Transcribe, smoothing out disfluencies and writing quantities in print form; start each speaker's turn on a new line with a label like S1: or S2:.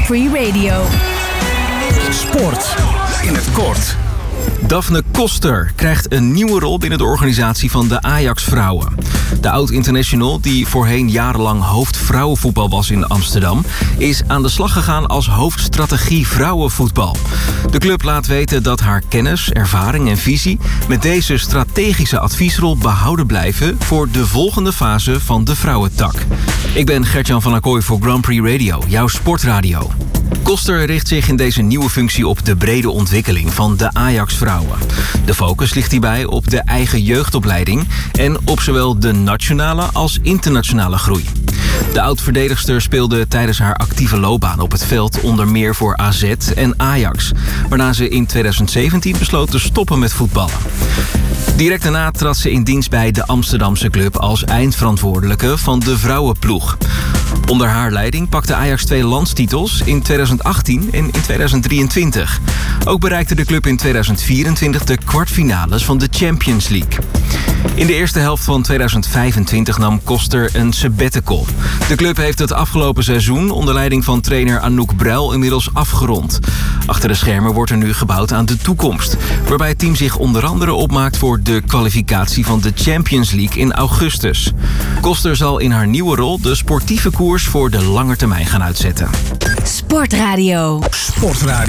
S1: Prix Radio.
S2: Sport in het kort.
S3: Daphne Koster krijgt een nieuwe rol binnen de organisatie van de Ajax-vrouwen. De oud-international, die voorheen jarenlang hoofd vrouwenvoetbal was in Amsterdam, is aan de slag gegaan als hoofdstrategie vrouwenvoetbal. De club laat weten dat haar kennis, ervaring en visie met deze strategische adviesrol behouden blijven voor de volgende fase van de vrouwentak. Ik ben Gert-Jan van Acquoy voor Grand Prix Radio, jouw sportradio. Koster richt zich in deze nieuwe functie op de brede ontwikkeling van de Ajax-vrouwen. De focus ligt hierbij op de eigen jeugdopleiding en op zowel de nationale als internationale groei. De oud-verdedigster speelde tijdens haar actieve loopbaan op het veld onder meer voor AZ en Ajax, waarna ze in 2017 besloot te stoppen met voetballen. Direct daarna trad ze in dienst bij de Amsterdamse club als eindverantwoordelijke van de vrouwenploeg. Onder haar leiding pakte Ajax 2 landstitels in 2018 en in 2023. Ook bereikte de club in 2024 de kwartfinales van de Champions League. In de eerste helft van 2025 nam Koster een sabbatical. De club heeft het afgelopen seizoen onder leiding van trainer Anouk Brel inmiddels afgerond. Achter de schermen wordt er nu gebouwd aan de toekomst, waarbij het team zich onder andere opmaakt voor de kwalificatie van de Champions League in augustus. Koster zal in haar nieuwe rol de sportieve koers voor de lange termijn gaan uitzetten.
S1: Sportradio.